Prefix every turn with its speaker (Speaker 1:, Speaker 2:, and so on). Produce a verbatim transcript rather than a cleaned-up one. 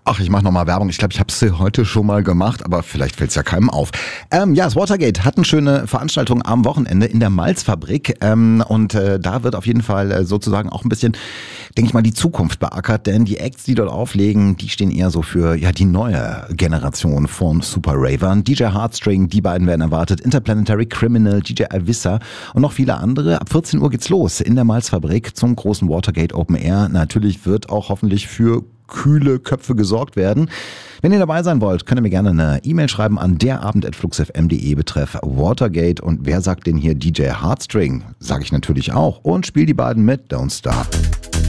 Speaker 1: Ach, ich mache nochmal Werbung. Ich glaube, ich habe es heute schon mal gemacht, aber vielleicht fällt es ja keinem auf. Ähm, ja, das Watergate hat eine schöne Veranstaltung am Wochenende in der Malzfabrik. Ähm, und äh, da wird auf jeden Fall äh, sozusagen auch ein bisschen, denke ich mal, die Zukunft beackert. Denn die Acts, die dort auflegen, die stehen eher so für ja die neue Generation von Super Ravern. D J Heartstring, die beiden werden erwartet. Interplanetary Criminal, D J Avissa und noch viele andere. Ab vierzehn Uhr geht's los in der Malzfabrik zum großen Watergate Open Air. Natürlich wird auch hoffentlich für kühle Köpfe gesorgt werden. Wenn ihr dabei sein wollt, könnt ihr mir gerne eine E-Mail schreiben an derabend at fluxfm punkt de betreff Watergate. Und wer sagt denn hier D J Heartstring? Sag ich natürlich auch. Und spiel die beiden mit Don't Stop.